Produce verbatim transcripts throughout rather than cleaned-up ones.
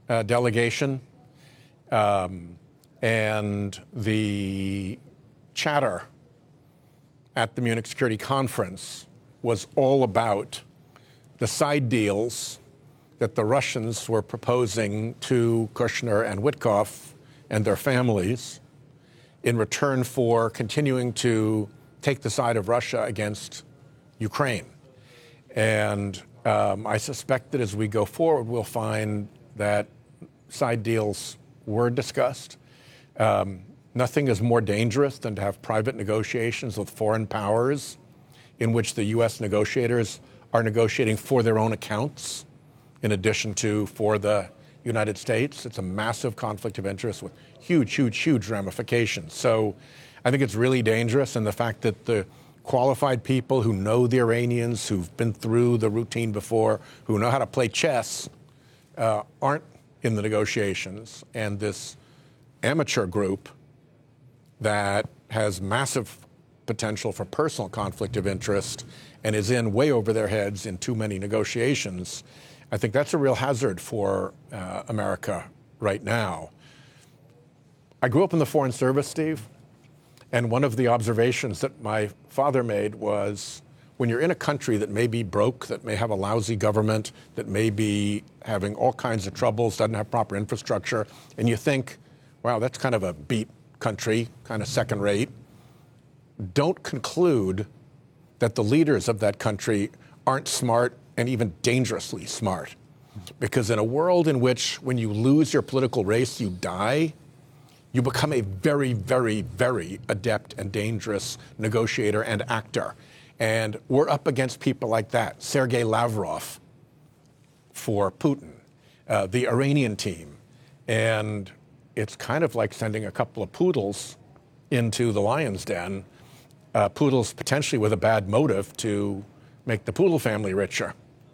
uh, delegation, um, and the chatter at the Munich Security Conference was all about the side deals that the Russians were proposing to Kushner and Witkoff and their families in return for continuing to take the side of Russia against Ukraine. And um, I suspect that as we go forward, we'll find that side deals were discussed. Um, nothing is more dangerous than to have private negotiations with foreign powers in which the U S negotiators are negotiating for their own accounts in addition to for the United States. It's a massive conflict of interest with huge, huge, huge ramifications. So I think it's really dangerous, and the fact that the qualified people who know the Iranians, who've been through the routine before, who know how to play chess, uh, aren't in the negotiations, and this amateur group that has massive potential for personal conflict of interest and is in way over their heads in too many negotiations, I think that's a real hazard for uh, America right now. I grew up in the Foreign Service, Steve, and one of the observations that my father made was when you're in a country that may be broke, that may have a lousy government, that may be having all kinds of troubles, doesn't have proper infrastructure, and you think, wow, that's kind of a beat country, kind of second rate, don't conclude that the leaders of that country aren't smart and even dangerously smart. Because in a world in which when you lose your political race, you die, you become a very, very, very adept and dangerous negotiator and actor. And we're up against people like that. Sergei Lavrov for Putin, uh, the Iranian team. And it's kind of like sending a couple of poodles into the lion's den, uh, poodles potentially with a bad motive to make the poodle family richer.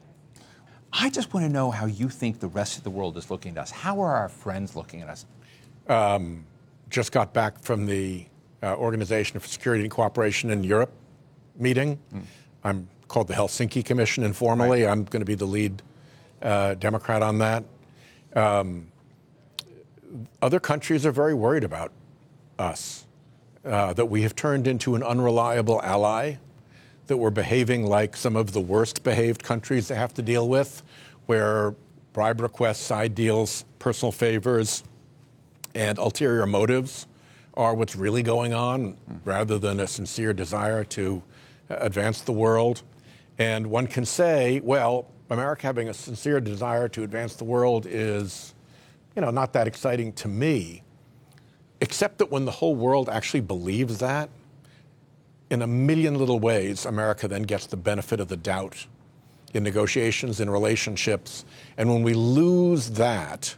I just want to know how you think the rest of the world is looking at us. How are our friends looking at us? Um, just got back from the uh, Organization for Security and Cooperation in Europe meeting. Mm. I'm called the Helsinki Commission informally. Right. I'm going to be the lead uh, Democrat on that. Um, other countries are very worried about us, uh, that we have turned into an unreliable ally, that we're behaving like some of the worst behaved countries they have to deal with, where bribe requests, side deals, personal favors, and ulterior motives are what's really going on, mm. rather than a sincere desire to advance the world. And one can say, well, America having a sincere desire to advance the world is, you know, not that exciting to me, except that when the whole world actually believes that, in a million little ways, America then gets the benefit of the doubt in negotiations, in relationships. And when we lose that,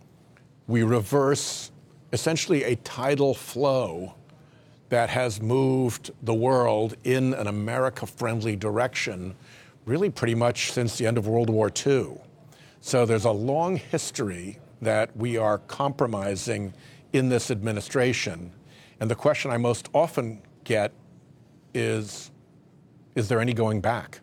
we reverse essentially a tidal flow that has moved the world in an America-friendly direction really pretty much since the end of World War Two. So there's a long history that we are compromising in this administration. And the question I most often get is, is there any going back?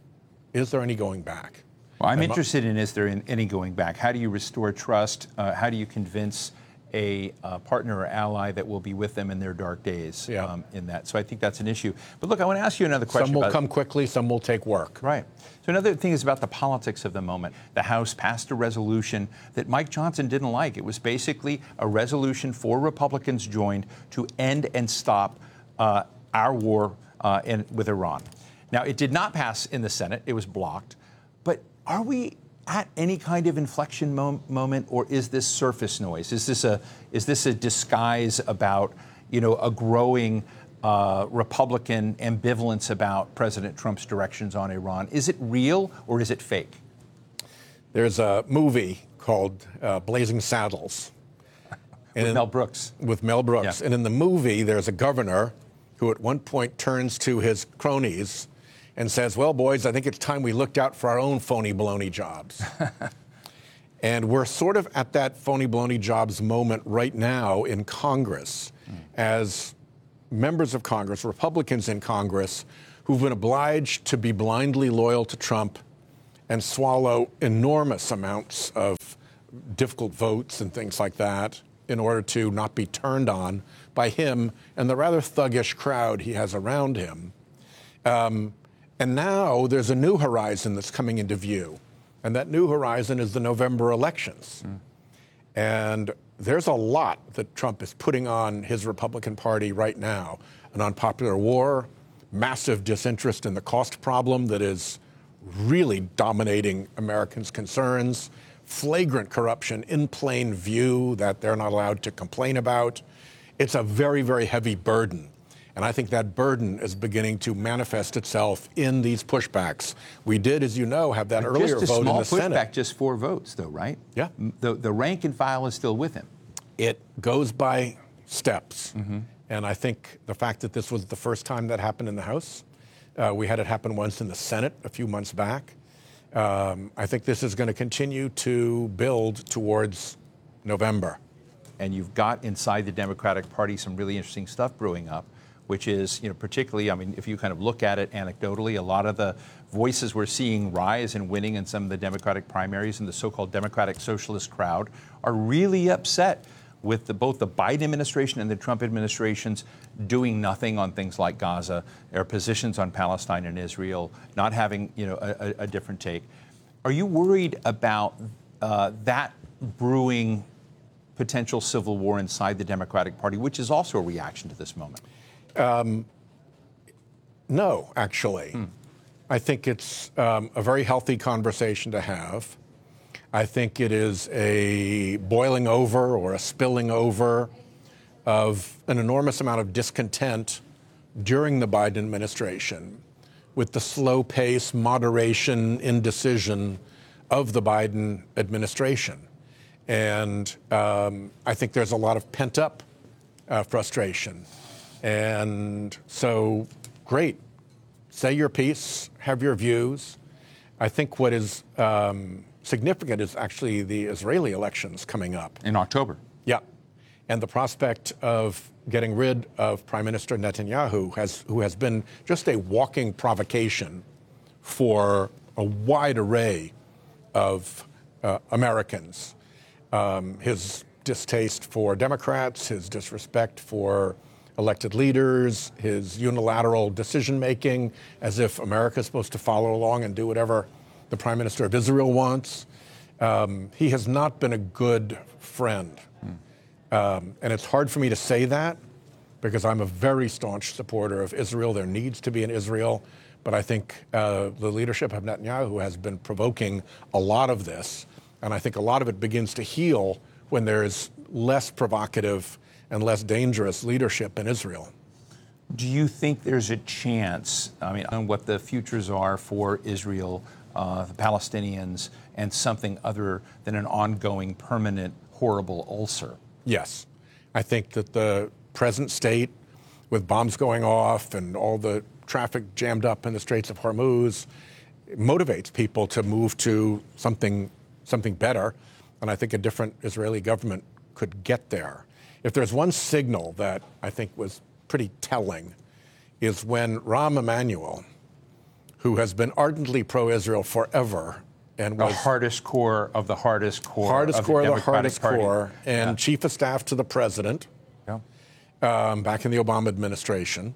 Is there any going back? Well, I'm interested in, is there any going back? How do you restore trust? Uh, how do you convince a uh, partner or ally that will be with them in their dark days yeah. um, in that? So I think that's an issue. But look, I want to ask you another question. Some will about, come quickly, some will take work. Right. So another thing is about the politics of the moment. The House passed a resolution that Mike Johnson didn't like. It was basically a resolution four Republicans joined to end and stop uh, our war uh, in, with Iran. Now, it did not pass in the Senate. It was blocked. But are we at any kind of inflection mo- moment, or is this surface noise? Is this a is this a disguise about, you know, a growing uh, Republican ambivalence about President Trump's directions on Iran? Is it real or is it fake? There's a movie called uh, Blazing Saddles. with in, Mel Brooks. With Mel Brooks. Yeah. And in the movie, there's a governor who at one point turns to his cronies and says, well, boys, I think it's time we looked out for our own phony baloney jobs. And we're sort of at that phony baloney jobs moment right now in Congress mm. as members of Congress, Republicans in Congress, who've been obliged to be blindly loyal to Trump and swallow enormous amounts of difficult votes and things like that in order to not be turned on by him and the rather thuggish crowd he has around him. Um, and now there's a new horizon that's coming into view. And that new horizon is the November elections. Mm. And there's a lot that Trump is putting on his Republican Party right now. An unpopular war, massive disinterest in the cost problem that is really dominating Americans' concerns, flagrant corruption in plain view that they're not allowed to complain about. It's a very, very heavy burden. And I think that burden is beginning to manifest itself in these pushbacks. We did, as you know, have that but earlier just a vote small in the pushback, Senate. Just four votes, though, right? Yeah. The, the rank and file is still with him. It goes by steps. Mm-hmm. And I think the fact that this was the first time that happened in the House, uh, we had it happen once in the Senate a few months back. Um, I think this is going to continue to build towards November. And you've got inside the Democratic Party some really interesting stuff brewing up, which is, you know, particularly, I mean, if you kind of look at it anecdotally, a lot of the voices we're seeing rise and winning in some of the Democratic primaries in the so-called Democratic Socialist crowd are really upset with the, both the Biden administration and the Trump administrations doing nothing on things like Gaza, their positions on Palestine and Israel, not having, you know, a, a different take. Are you worried about uh, that brewing potential civil war inside the Democratic Party, which is also a reaction to this moment? Um, no, actually. Hmm. I think it's um, a very healthy conversation to have. I think it is a boiling over or a spilling over of an enormous amount of discontent during the Biden administration with the slow pace, moderation, indecision of the Biden administration. And um, I think there's a lot of pent-up uh, frustration. And so, great. Say your piece, have your views. I think what is um, significant is actually the Israeli elections coming up. In October. Yeah. And the prospect of getting rid of Prime Minister Netanyahu, has, who has been just a walking provocation for a wide array of uh, Americans. Um, his distaste for Democrats, his disrespect for elected leaders, his unilateral decision-making, as if America is supposed to follow along and do whatever the Prime Minister of Israel wants. Um, he has not been a good friend. Mm. Um, and it's hard for me to say that because I'm a very staunch supporter of Israel. There needs to be an Israel. But I think uh, the leadership of Netanyahu has been provoking a lot of this. And I think a lot of it begins to heal when there's less provocative and less dangerous leadership in Israel. Do you think there's a chance, I mean, on what the futures are for Israel, uh, the Palestinians, and something other than an ongoing, permanent, horrible ulcer? Yes. I think that the present state, with bombs going off and all the traffic jammed up in the Straits of Hormuz, motivates people to move to something, something better. And I think a different Israeli government could get there. If there's one signal that I think was pretty telling, is when Rahm Emanuel, who has been ardently pro-Israel forever, and was the hardest core of the hardest core, hardest of core the, of the hardest Party. core, and yeah. chief of staff to the president, yeah. um, back in the Obama administration,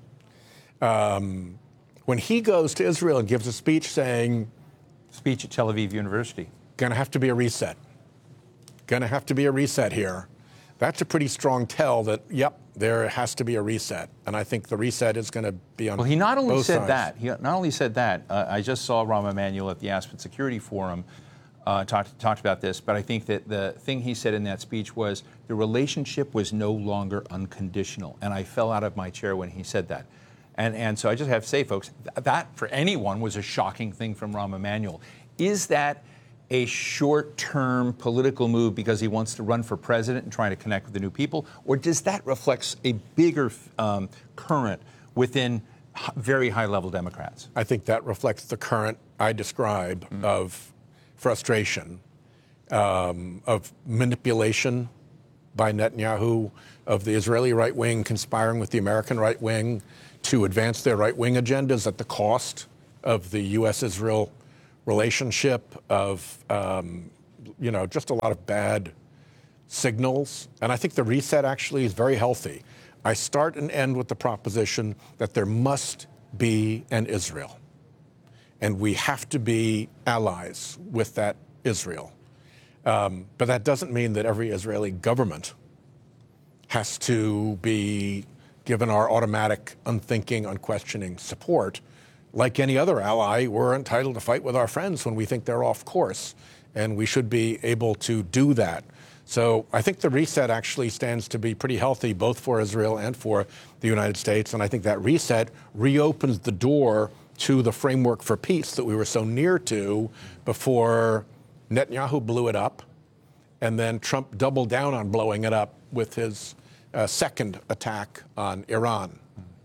um, when he goes to Israel and gives a speech saying, speech at Tel Aviv University, going to have to be a reset, going to have to be a reset here. That's a pretty strong tell that, yep, there has to be a reset. And I think the reset is going to be on both sides. Well, he not only said that. He not only said that. Uh, I just saw Rahm Emanuel at the Aspen Security Forum uh, talked talked about this. But I think that the thing he said in that speech was the relationship was no longer unconditional. And I fell out of my chair when he said that. And and so I just have to say, folks, th- that for anyone was a shocking thing from Rahm Emanuel. Is that a short-term political move because he wants to run for president and trying to connect with the new people, or does that reflect a bigger um, current within h- very high-level Democrats? I think that reflects the current I describe mm. of frustration, um, of manipulation by Netanyahu, of the Israeli right wing conspiring with the American right wing to advance their right wing agendas at the cost of the U S Israel relationship, of um, you know, just a lot of bad signals. And I think the reset actually is very healthy. I start and end with the proposition that there must be an Israel. And we have to be allies with that Israel. Um, but that doesn't mean that every Israeli government has to be given our automatic, unthinking, unquestioning support. Like any other ally, we're entitled to fight with our friends when we think they're off course. And we should be able to do that. So I think the reset actually stands to be pretty healthy, both for Israel and for the United States. And I think that reset reopens the door to the framework for peace that we were so near to before Netanyahu blew it up, and then Trump doubled down on blowing it up with his uh, second attack on Iran.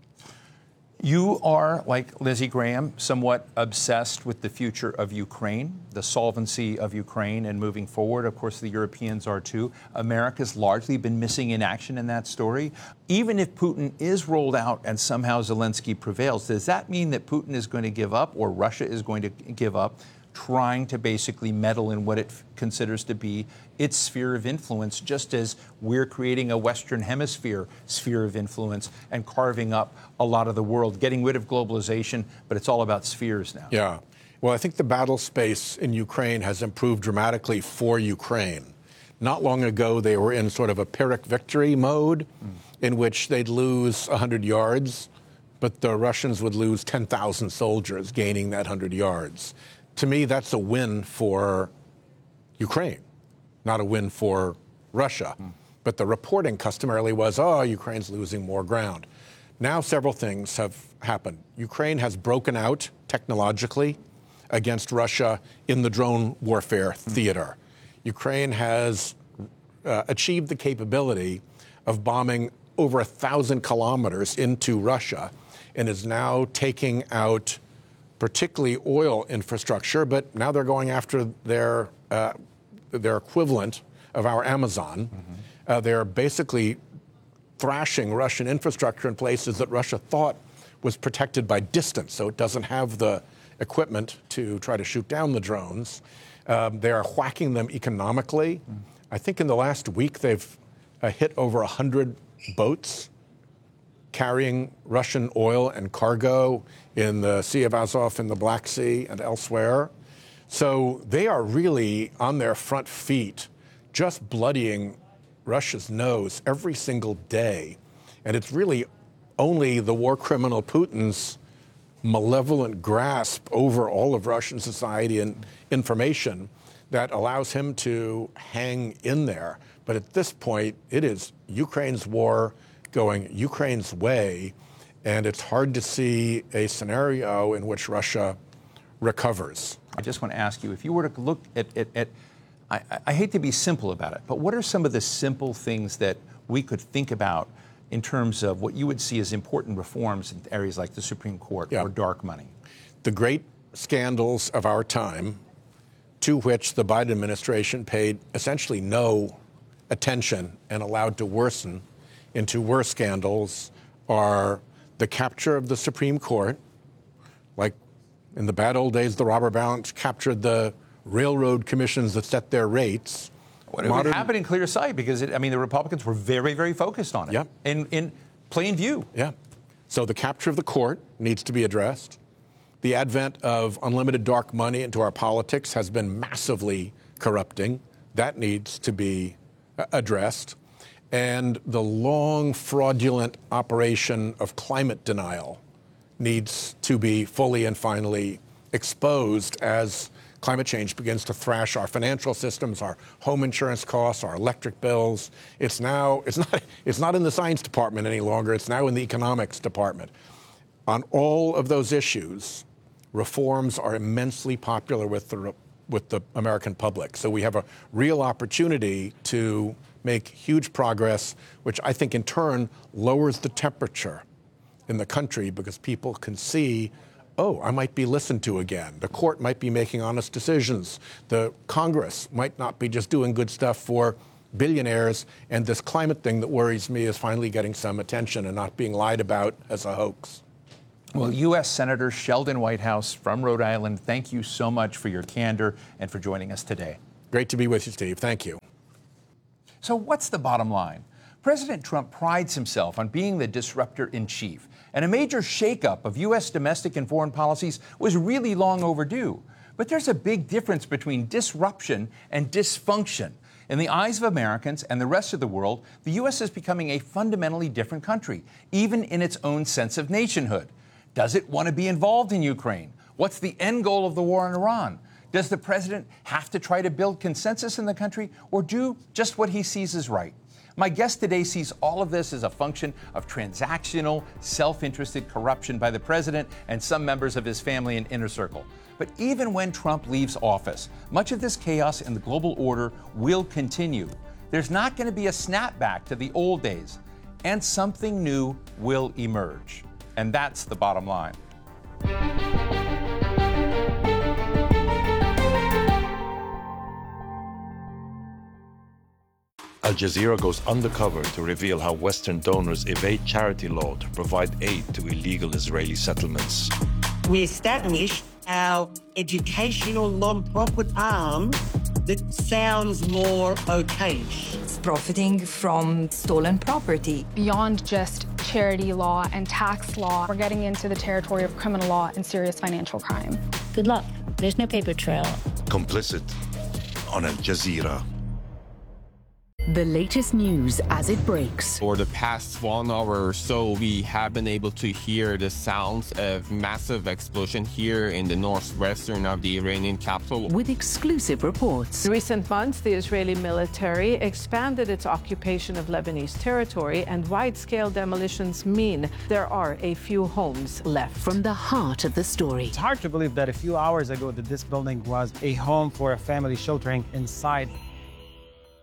You are, like Lindsey Graham, somewhat obsessed with the future of Ukraine, the solvency of Ukraine and moving forward. Of course, the Europeans are too. America's largely been missing in action in that story. Even if Putin is rolled out and somehow Zelensky prevails, does that mean that Putin is going to give up, or Russia is going to give up, trying to basically meddle in what it considers to be its sphere of influence, just as we're creating a Western Hemisphere sphere of influence and carving up a lot of the world, getting rid of globalization, but it's all about spheres now. Yeah. Well, I think the battle space in Ukraine has improved dramatically for Ukraine. Not long ago, they were in sort of a Pyrrhic victory mode mm. in which they'd lose one hundred yards, but the Russians would lose ten thousand soldiers gaining that one hundred yards. To me, that's a win for Ukraine, not a win for Russia. Mm. But the reporting customarily was, oh, Ukraine's losing more ground. Now several things have happened. Ukraine has broken out technologically against Russia in the drone warfare mm. theater. Ukraine has uh, achieved the capability of bombing over a thousand kilometers into Russia and is now taking out particularly oil infrastructure, but now they're going after their uh, their equivalent of our Amazon. Mm-hmm. Uh, they're basically thrashing Russian infrastructure in places that Russia thought was protected by distance, so it doesn't have the equipment to try to shoot down the drones. Um, they are whacking them economically. Mm. I think in the last week they've uh, hit over one hundred boats carrying Russian oil and cargo in the Sea of Azov, in the Black Sea, and elsewhere. So they are really on their front feet, just bloodying Russia's nose every single day. And it's really only the war criminal Putin's malevolent grasp over all of Russian society and information that allows him to hang in there. But at this point, it is Ukraine's war going Ukraine's way, and it's hard to see a scenario in which Russia recovers. I just want to ask you, if you were to look at, at, at I, I hate to be simple about it, but what are some of the simple things that we could think about in terms of what you would see as important reforms in areas like the Supreme Court yeah. or dark money? The great scandals of our time, to which the Biden administration paid essentially no attention and allowed to worsen into worse scandals, are the capture of the Supreme Court, like in the bad old days, the robber barons captured the railroad commissions that set their rates. Well, it Modern, happened in clear sight because, it, I mean, the Republicans were very, very focused on it. Yep. In, in plain view. Yeah. So the capture of the court needs to be addressed. The advent of unlimited dark money into our politics has been massively corrupting. That needs to be addressed. And the long, fraudulent operation of climate denial needs to be fully and finally exposed as climate change begins to thrash our financial systems, our home insurance costs, our electric bills. It's now, it's not, it's not in the science department any longer. It's now in the economics department. On all of those issues, reforms are immensely popular with the, with the American public. So we have a real opportunity to make huge progress, which I think in turn lowers the temperature in the country because people can see, oh, I might be listened to again. The court might be making honest decisions. The Congress might not be just doing good stuff for billionaires. And this climate thing that worries me is finally getting some attention and not being lied about as a hoax. Well, U S Senator Sheldon Whitehouse from Rhode Island, thank you so much for your candor and for joining us today. Great to be with you, Steve. Thank you. So what's the bottom line? President Trump prides himself on being the disruptor in chief, and a major shakeup of U S domestic and foreign policies was really long overdue. But there's a big difference between disruption and dysfunction. In the eyes of Americans and the rest of the world, the U S is becoming a fundamentally different country, even in its own sense of nationhood. Does it want to be involved in Ukraine? What's the end goal of the war in Iran? Does the president have to try to build consensus in the country or do just what he sees as right? My guest today sees all of this as a function of transactional, self-interested corruption by the president and some members of his family and inner circle. But even when Trump leaves office, much of this chaos in the global order will continue. There's not going to be a snapback to the old days, and something new will emerge. And that's the bottom line. Al Jazeera goes undercover to reveal how Western donors evade charity law to provide aid to illegal Israeli settlements. We established our educational non-profit arm that sounds more okay. Profiting from stolen property. Beyond just charity law and tax law, we're getting into the territory of criminal law and serious financial crime. Good luck. There's no paper trail. Complicit on Al Jazeera. The latest news as it breaks. For the past one hour or so, we have been able to hear the sounds of massive explosion here in the northwestern of the Iranian capital. With exclusive reports. In recent months, the Israeli military expanded its occupation of Lebanese territory, and wide-scale demolitions mean there are a few homes left. From the heart of the story. It's hard to believe that a few hours ago that this building was a home for a family sheltering inside.